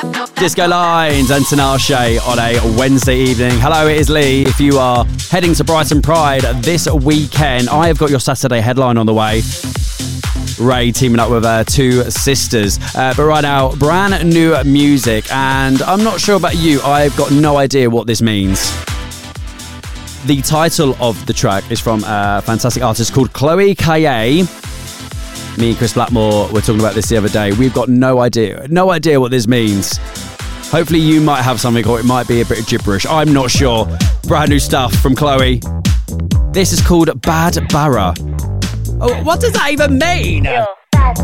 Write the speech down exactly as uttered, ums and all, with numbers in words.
Disco Lines and Tinashe on a Wednesday evening. Hello, it is Lee. If you are heading to Brighton Pride this weekend, I have got your Saturday headline on the way. Ray teaming up with uh, two sisters. Uh, but right now, brand new music. And I'm not sure about you, I've got no idea what this means. The title of the track is from a fantastic artist called Chloe Kaye. Me and Chris Blackmore were talking about this the other day. We've got no idea, no idea what this means. Hopefully you might have something, or it might be a bit of gibberish. I'm not sure. Brand new stuff from Chloe. This is called Bad Barra. Oh, what does that even mean? Yeah.